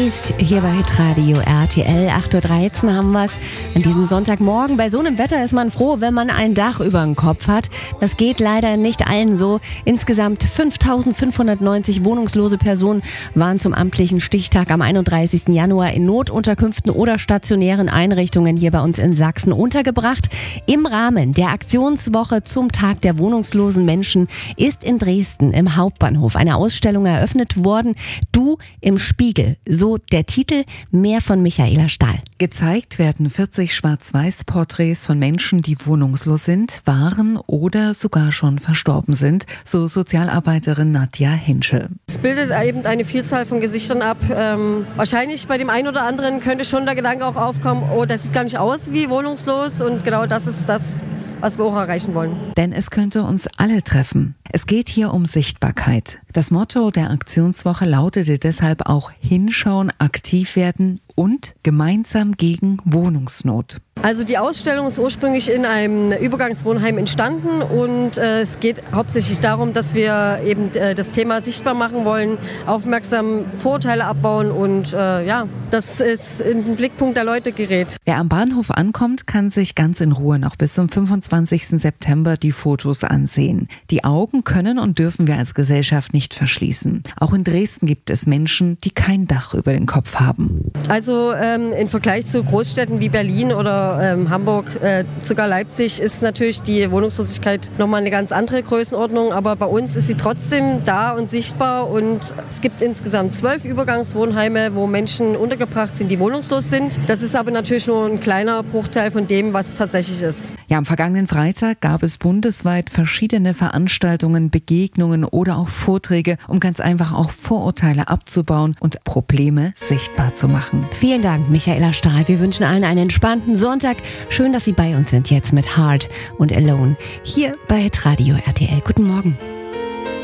ist hier bei Radio RTL. 8.13 Uhr haben wir es. An diesem Sonntagmorgen. Bei so einem Wetter ist man froh, wenn man ein Dach über dem Kopf hat. Das geht leider nicht allen so. Insgesamt 5.590 wohnungslose Personen waren zum amtlichen Stichtag am 31. Januar in Notunterkünften oder stationären Einrichtungen hier bei uns in Sachsen untergebracht. Im Rahmen der Aktionswoche zum Tag der wohnungslosen Menschen ist in Dresden im Hauptbahnhof eine Ausstellung eröffnet worden. Du im Spiegel, so der Titel, mehr von Michaela Stahl. Gezeigt werden 40 Schwarz-Weiß-Porträts von Menschen, die wohnungslos sind, waren oder sogar schon verstorben sind, so Sozialarbeiterin Nadja Henschel. Es bildet eben eine Vielzahl von Gesichtern ab. Wahrscheinlich bei dem einen oder anderen könnte schon der Gedanke auch aufkommen, oh, das sieht gar nicht aus wie wohnungslos, und genau das ist das, was wir auch erreichen wollen. Denn es könnte uns alle treffen. Es geht hier um Sichtbarkeit. Das Motto der Aktionswoche lautete deshalb auch Hinschauen, aktiv werden und gemeinsam gegen Wohnungsnot. Also die Ausstellung ist ursprünglich in einem Übergangswohnheim entstanden und es geht hauptsächlich darum, dass wir eben das Thema sichtbar machen wollen, aufmerksam Vorurteile abbauen und dass es in den Blickpunkt der Leute gerät. Wer am Bahnhof ankommt, kann sich ganz in Ruhe noch bis zum 25. September die Fotos ansehen. Die Augen können und dürfen wir als Gesellschaft nicht verschließen. Auch in Dresden gibt es Menschen, die kein Dach über den Kopf haben. Also im Vergleich zu Großstädten wie Berlin oder Hamburg, sogar Leipzig, ist natürlich die Wohnungslosigkeit nochmal eine ganz andere Größenordnung. Aber bei uns ist sie trotzdem da und sichtbar. Und es gibt insgesamt 12 Übergangswohnheime, wo Menschen untergebracht sind, die wohnungslos sind. Das ist aber natürlich nur ein kleiner Bruchteil von dem, was tatsächlich ist. Ja, am vergangenen Freitag gab es bundesweit verschiedene Veranstaltungen, Begegnungen oder auch Vorträge, um ganz einfach auch Vorurteile abzubauen und Probleme sichtbar zu machen. Vielen Dank, Michaela Stahl. Wir wünschen allen einen entspannten Sonntag. Schön, dass Sie bei uns sind jetzt mit Hard und Alone hier bei Radio RTL. Guten Morgen.